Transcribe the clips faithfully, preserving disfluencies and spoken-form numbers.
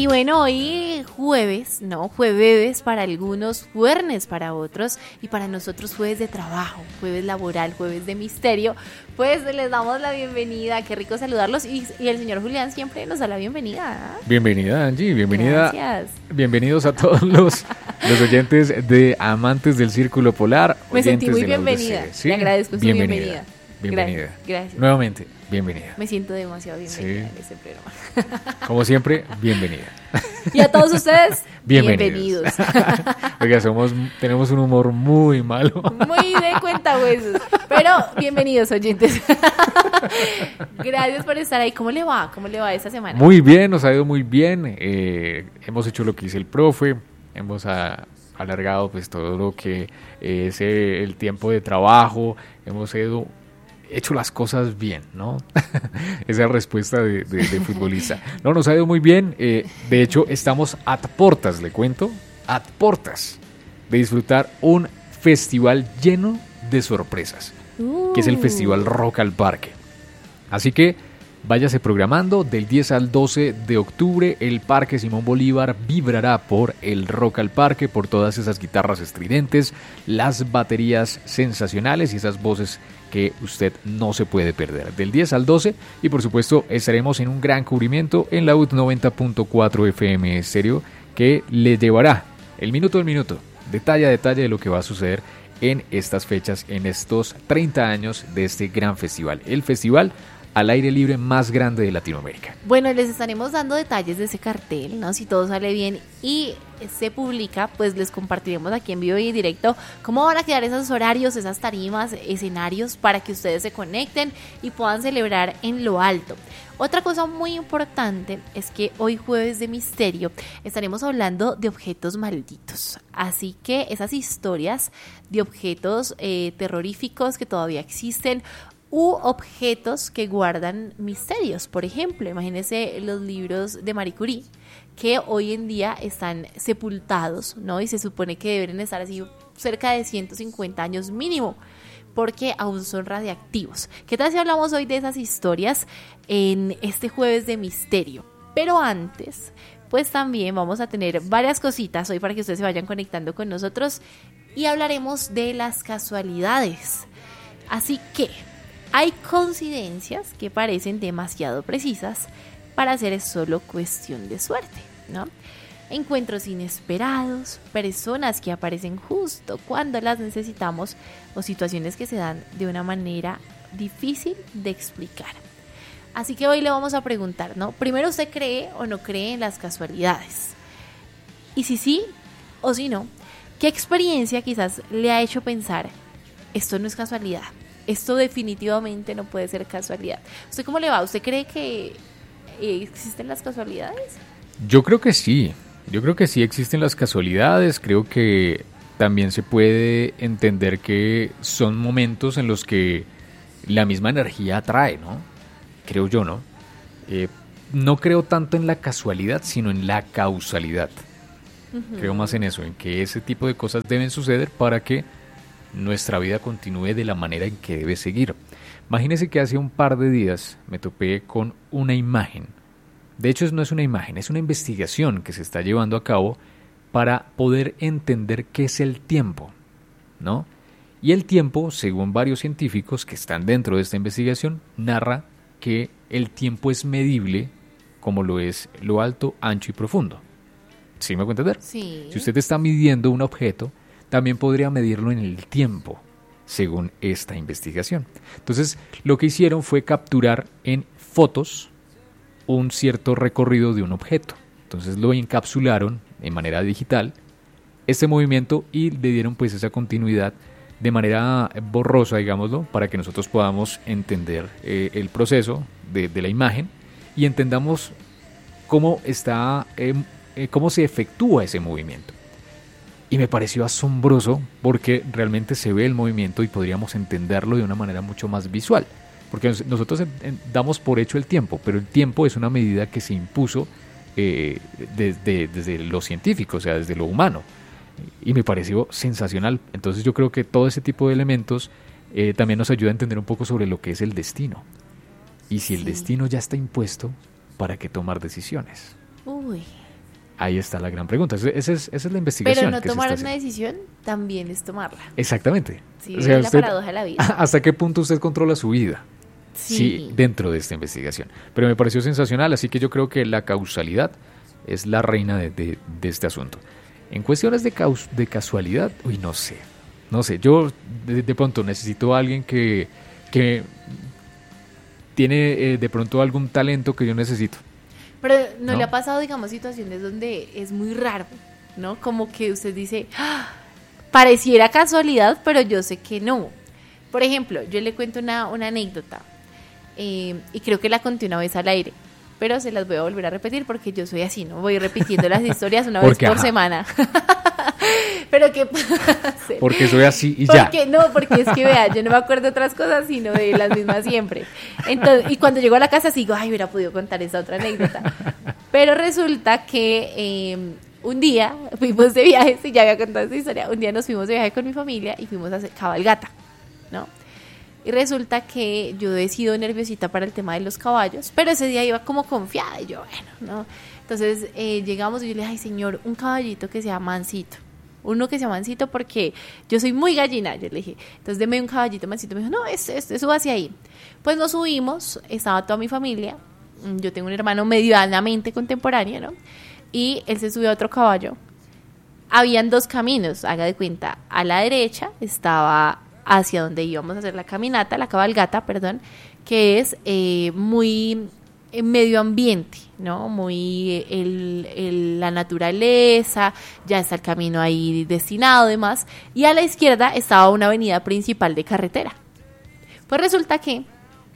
Y bueno, hoy jueves, ¿no? Jueves para algunos, jueves para otros y para nosotros jueves de trabajo, jueves laboral, jueves de misterio. Pues les damos la bienvenida, qué rico saludarlos y, y el señor Julián siempre nos da la bienvenida. ¿eh? Bienvenida, Angie, bienvenida. Gracias. Bienvenidos a todos los, los oyentes de Amantes del Círculo Polar. Me sentí muy de bienvenida, ¿Sí? le agradezco su bienvenida. bienvenida. Bienvenida. Gracias. Nuevamente, bienvenida. Me siento demasiado bienvenida Sí. en este programa. Como siempre, bienvenida. Y a todos ustedes, bienvenidos. bienvenidos. Oiga, somos, tenemos un humor muy malo. Muy de cuenta huesos. Pero bienvenidos, oyentes. Gracias por estar ahí. ¿Cómo le va? ¿Cómo le va esta semana? Muy bien, nos ha ido muy bien. Eh, hemos hecho lo que dice el profe. Hemos a, alargado pues todo lo que es eh, el tiempo de trabajo. Hemos ido... hecho las cosas bien, ¿no? Esa respuesta de, de, de futbolista. No, nos ha ido muy bien. Eh, de hecho, estamos a portas, le cuento, a portas de disfrutar un festival lleno de sorpresas, uh. que es el Festival Rock al Parque. Así que váyase programando. Del diez al doce de octubre, el Parque Simón Bolívar vibrará por el Rock al Parque, por todas esas guitarras estridentes, las baterías sensacionales y esas voces que usted no se puede perder. Del diez al doce, y por supuesto estaremos en un gran cubrimiento en la U T noventa punto cuatro F M Estéreo, que le llevará el minuto al minuto, detalle a detalle de lo que va a suceder en estas fechas, en estos treinta años de este gran festival. El festival al aire libre más grande de Latinoamérica. Bueno, les estaremos dando detalles de ese cartel, ¿no? Si todo sale bien y se publica, pues les compartiremos aquí en vivo y en directo cómo van a quedar esos horarios, esas tarimas, escenarios para que ustedes se conecten y puedan celebrar en lo alto. Otra cosa muy importante es que hoy jueves de misterio estaremos hablando de objetos malditos. Así que esas historias de objetos eh, terroríficos que todavía existen, u objetos que guardan misterios. Por ejemplo, imagínense los libros de Marie Curie, que hoy en día están sepultados, ¿no? Y se supone que deben estar así cerca de ciento cincuenta años mínimo, porque aún son radiactivos. ¿Qué tal si hablamos hoy de esas historias en este jueves de misterio? Pero antes, pues también vamos a tener varias cositas hoy para que ustedes se vayan conectando con nosotros y hablaremos de las casualidades. Así que hay coincidencias que parecen demasiado precisas para ser solo cuestión de suerte, ¿no? Encuentros inesperados, personas que aparecen justo cuando las necesitamos o situaciones que se dan de una manera difícil de explicar. Así que hoy le vamos a preguntar, ¿no? Primero, ¿usted cree o no cree en las casualidades? Y si sí o si no, ¿qué experiencia quizás le ha hecho pensar, esto no es casualidad? Esto definitivamente no puede ser casualidad. ¿Usted cómo le va? ¿Usted cree que existen las casualidades? Yo creo que sí. Yo creo que sí existen las casualidades. Creo que también se puede entender que son momentos en los que la misma energía atrae, ¿no? Creo yo, ¿no? Eh, no creo tanto en la casualidad, sino en la causalidad. Uh-huh. Creo más en eso, en que ese tipo de cosas deben suceder para que nuestra vida continúe de la manera en que debe seguir. Imagínese que hace un par de días me topé con una imagen. De hecho, no es una imagen, es una investigación que se está llevando a cabo para poder entender qué es el tiempo, ¿no? Y el tiempo, según varios científicos que están dentro de esta investigación, narra que el tiempo es medible como lo es lo alto, ancho y profundo. ¿Sí me puede entender? Sí. Si usted está midiendo un objeto, también podría medirlo en el tiempo, según esta investigación. Entonces, lo que hicieron fue capturar en fotos un cierto recorrido de un objeto. Entonces lo encapsularon de manera digital, este movimiento, y le dieron pues esa continuidad de manera borrosa, digámoslo, para que nosotros podamos entender eh, el proceso de, de la imagen y entendamos cómo está, eh, eh, cómo se efectúa ese movimiento. Y me pareció asombroso porque realmente se ve el movimiento y podríamos entenderlo de una manera mucho más visual. Porque nosotros damos por hecho el tiempo, pero el tiempo es una medida que se impuso eh, desde, desde lo científico, o sea, desde lo humano. Y me pareció sensacional. Entonces yo creo que todo ese tipo de elementos eh, también nos ayuda a entender un poco sobre lo que es el destino. Y si el Sí. destino ya está impuesto, ¿para qué tomar decisiones? Uy, Ahí está la gran pregunta. Esa es, esa es la investigación. Pero no que se tomar está una haciendo. decisión también es tomarla. Exactamente. Sí, O sea, es la usted- paradoja de la vida. ¿Hasta qué punto usted controla su vida? Sí. Sí, dentro de esta investigación. Pero me pareció sensacional, así que yo creo que la causalidad es la reina de, de- de este asunto. En cuestiones de, caus- de casualidad, uy, no sé. No sé, yo de, de pronto necesito a alguien que, que tiene eh, de pronto algún talento que yo necesito. Pero ¿no, ¿No? le ha pasado, digamos, situaciones donde es muy raro, ¿no? Como que usted dice, "Ah, pareciera casualidad, pero yo sé que no". Por ejemplo, yo le cuento una, una anécdota, eh, y creo que la conté una vez al aire, pero se las voy a volver a repetir porque yo soy así, ¿no? Voy repitiendo las historias una vez Porque, por ajá. semana. Pero ¿qué pasa? Porque soy así y ya. Porque no, porque es que vea, yo no me acuerdo de otras cosas sino de las mismas siempre. Entonces, y cuando llego a la casa sigo, ay, hubiera podido contar esa otra anécdota. Pero resulta que eh, un día fuimos de viaje, sí, ya había contado esa historia, un día nos fuimos de viaje con mi familia y fuimos a hacer cabalgata, ¿no? Y resulta que yo he sido nerviosita para el tema de los caballos, pero ese día iba como confiada y yo, bueno, ¿no? Entonces eh, llegamos y yo le dije, ay, señor, un caballito que sea mansito. Uno que sea mansito porque yo soy muy gallina, yo le dije. Entonces deme un caballito mansito. Me dijo, no, este, este, suba hacia ahí. Pues nos subimos, estaba toda mi familia. Yo tengo un hermano medianamente contemporáneo, ¿no? Y él se subió a otro caballo. Habían dos caminos, haga de cuenta. A la derecha estaba hacia donde íbamos a hacer la caminata, la cabalgata, perdón, que es eh, muy eh, medio ambiente, ¿no? Muy eh, el, el- la naturaleza, ya está el camino ahí destinado y demás. Y a la izquierda estaba una avenida principal de carretera. Pues resulta que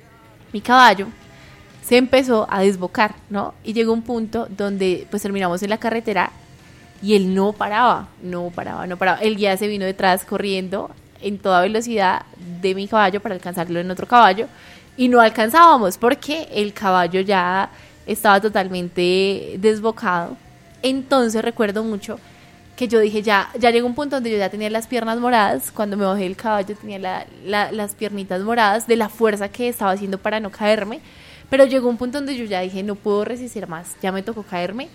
mi caballo se empezó a desbocar, ¿no? Y llegó un punto donde pues terminamos en la carretera y él no paraba, no paraba, no paraba. El guía se vino detrás corriendo en toda velocidad de mi caballo para alcanzarlo en otro caballo y no alcanzábamos porque el caballo ya estaba totalmente desbocado. Entonces recuerdo mucho que yo dije, ya, ya llegó un punto donde yo ya tenía las piernas moradas. Cuando me bajé del caballo tenía la- la- las piernitas moradas de la fuerza que estaba haciendo para no caerme. Pero llegó un punto donde yo ya dije, no puedo resistir más, ya me tocó caerme.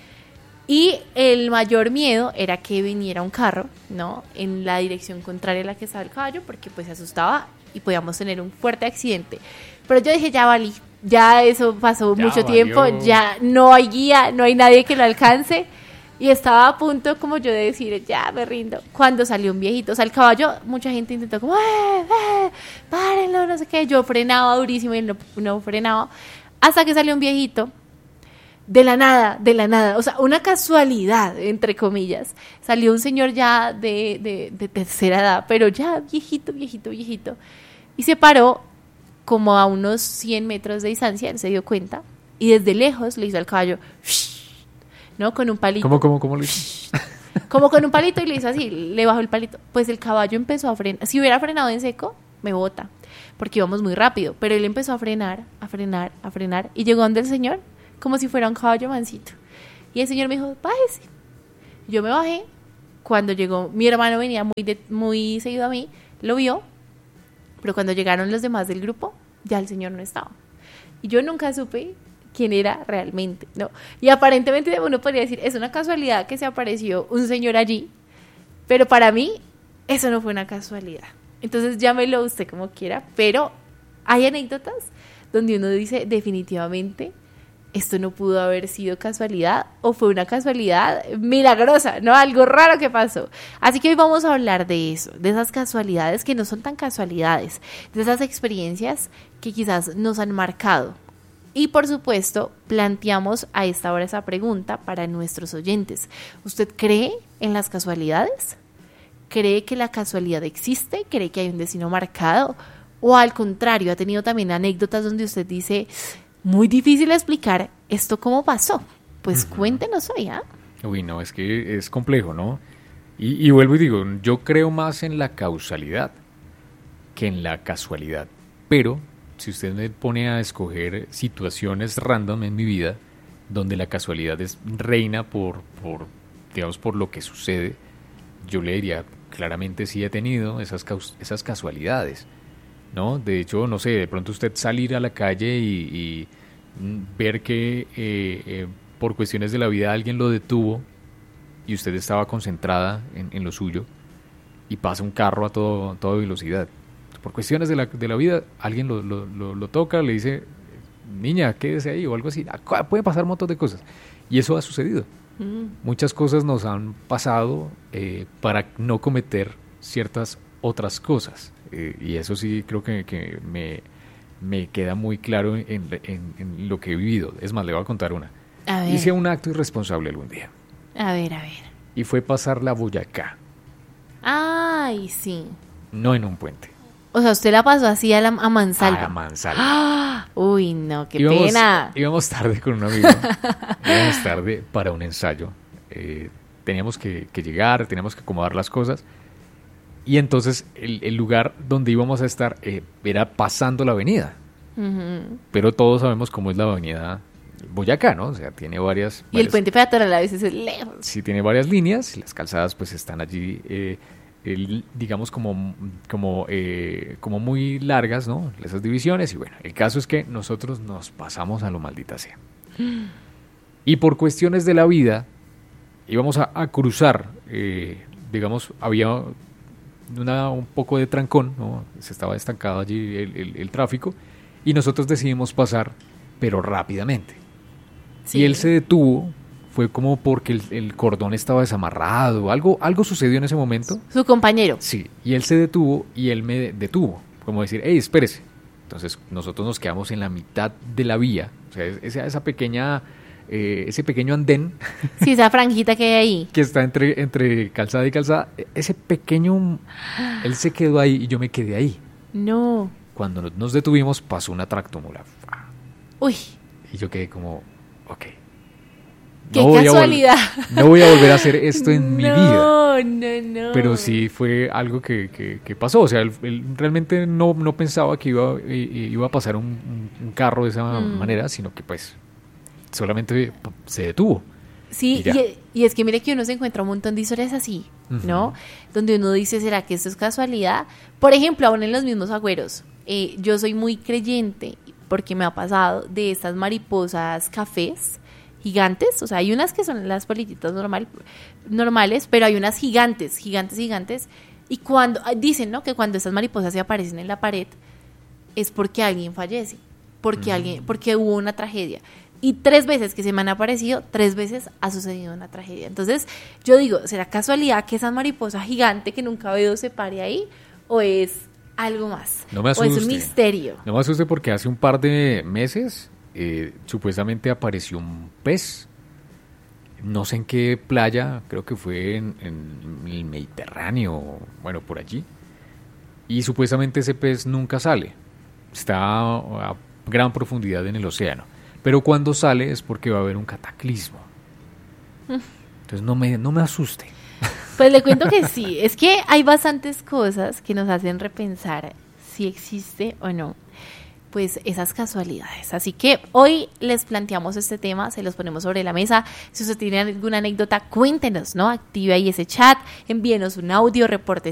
Y el mayor miedo era que viniera un carro, ¿no? En la dirección contraria a la que estaba el caballo, porque pues se asustaba y podíamos tener un fuerte accidente. Pero yo dije, ya valí, ya eso pasó Ya mucho valió. tiempo, ya no hay guía, no hay nadie que lo alcance. Y estaba a punto como yo de decir, ya me rindo, cuando salió un viejito. O sea, el caballo, mucha gente intentó como, ¡eh, eh, párenlo, no sé qué! Yo frenaba durísimo y él no, no frenaba. Hasta que salió un viejito, de la nada, de la nada. O sea, una casualidad, entre comillas. Salió un señor ya de, de, de tercera edad, pero ya viejito, viejito, viejito. Y se paró como a unos cien metros de distancia, él se dio cuenta. Y desde lejos le hizo al caballo, ¿no? Con un palito. ¿Cómo, cómo, cómo lo hizo? Como con un palito y le hizo así, le bajó el palito. Pues el caballo empezó a frenar. Si hubiera frenado en seco, me bota, porque íbamos muy rápido. Pero él empezó a frenar, a frenar, a frenar. Y llegó donde el señor, como si fuera un caballo mansito. Y el señor me dijo, bájese. Yo me bajé. Cuando llegó, mi hermano venía muy, de- muy seguido a mí, lo vio. Pero cuando llegaron los demás del grupo, ya el señor no estaba. Y yo nunca supe quién era realmente, ¿no? Y aparentemente uno podría decir, es una casualidad que se apareció un señor allí, pero para mí eso no fue una casualidad. Entonces llámelo usted como quiera, pero hay anécdotas donde uno dice definitivamente esto no pudo haber sido casualidad o fue una casualidad milagrosa, ¿no? Algo raro que pasó. Así que hoy vamos a hablar de eso, de esas casualidades que no son tan casualidades, de esas experiencias que quizás nos han marcado. Y por supuesto, planteamos a esta hora esa pregunta para nuestros oyentes. ¿Usted cree en las casualidades? ¿Cree que la casualidad existe? ¿Cree que hay un destino marcado? ¿O al contrario, ha tenido también anécdotas donde usted dice, muy difícil explicar esto cómo pasó? Pues uh-huh. Cuéntenos hoy, ¿ah? ¿eh? Uy, no, es que es complejo, ¿no? Y, y vuelvo y digo, yo creo más en la causalidad que en la casualidad. Pero si usted me pone a escoger situaciones random en mi vida donde la casualidad es reina por, por digamos, por lo que sucede, yo le diría, claramente sí he tenido esas, caus- esas casualidades, ¿no? De hecho, no sé, de pronto usted salir a la calle y, y ver que eh, eh, por cuestiones de la vida alguien lo detuvo y usted estaba concentrada en, en lo suyo y pasa un carro a, todo, a toda velocidad. Por cuestiones de la, de la vida, alguien lo, lo, lo, lo toca, le dice, niña, quédese ahí o algo así. Puede pasar un montón de cosas. Y eso ha sucedido. Mm. Muchas cosas nos han pasado eh, para no cometer ciertas otras cosas. Eh, y eso sí creo que, que me, me queda muy claro en, en, en lo que he vivido. Es más, le voy a contar una. A ver. Hice un acto irresponsable algún día. A ver, a ver. Y fue pasar la Boyacá. Ay, sí. No en un puente. O sea, usted la pasó así a, la, a mansalva. A mansalva. ¡Ah! Uy, no, qué íbamos, pena. Íbamos tarde con un amigo. íbamos tarde para un ensayo. Eh, teníamos que, que llegar, teníamos que acomodar las cosas. Y entonces el, el lugar donde íbamos a estar eh, era pasando la avenida. Uh-huh. Pero todos sabemos cómo es la avenida Boyacá, ¿no? O sea, tiene varias... Y varias, el puente peatonal a veces es lejos. Sí, tiene varias líneas. Y las calzadas pues están allí... Eh, El, digamos como como eh, como muy largas, ¿no? Esas divisiones. Y bueno, el caso es que nosotros nos pasamos a lo maldita sea. Y por cuestiones de la vida íbamos a, a cruzar, eh, digamos, había una, un poco de trancón, ¿no? Se estaba estancado allí el, el, el tráfico y nosotros decidimos pasar, pero rápidamente. Sí. Y él se detuvo. Fue como porque el, el cordón estaba desamarrado, algo, algo sucedió en ese momento. ¿Su compañero? Sí, y él se detuvo y él me detuvo, como decir, hey, espérese. Entonces nosotros nos quedamos en la mitad de la vía, o sea, esa, esa pequeña, eh, ese pequeño andén. Sí, esa franjita que hay ahí. Que está entre, entre calzada y calzada, ese pequeño, él se quedó ahí y yo me quedé ahí. No. Cuando nos detuvimos pasó una tractomula. Uy. Y yo quedé como, ok. ¡Qué no casualidad! Vol- no voy a volver a hacer esto en no, mi vida. No, no, no. Pero sí fue algo que, que, que pasó. O sea, él, él realmente no, no pensaba que iba, iba a pasar un, un carro de esa mm. manera, sino que pues solamente se detuvo. Sí, y, y, y es que mire que uno se encuentra un montón de historias así, ¿no? Uh-huh. Donde uno dice, ¿será que esto es casualidad? Por ejemplo, aún en los mismos agüeros. Eh, yo soy muy creyente, porque me ha pasado, de estas mariposas cafés gigantes, o sea, hay unas que son las polititas normal, normales, pero hay unas gigantes, gigantes, gigantes, y cuando, dicen, ¿no?, que cuando estas mariposas se aparecen en la pared, es porque alguien fallece, porque mm. alguien, porque hubo una tragedia, y tres veces que se me han aparecido, tres veces ha sucedido una tragedia. Entonces, yo digo, ¿será casualidad que esa mariposa gigante que nunca ha habido se pare ahí, o es algo más? No me asuste. O es un misterio. No me asuste porque hace un par de meses Eh, supuestamente apareció un pez, no sé en qué playa, creo que fue en, en el Mediterráneo, bueno, por allí, y supuestamente ese pez nunca sale, está a gran profundidad en el océano, pero cuando sale es porque va a haber un cataclismo. Entonces no me, no me asuste. Pues le cuento que sí, es que hay bastantes cosas que nos hacen repensar si existe o no pues esas casualidades. Así que hoy les planteamos este tema, se los ponemos sobre la mesa. Si usted tiene alguna anécdota, cuéntenos, ¿no? Active ahí ese chat, envíenos un audio, reporte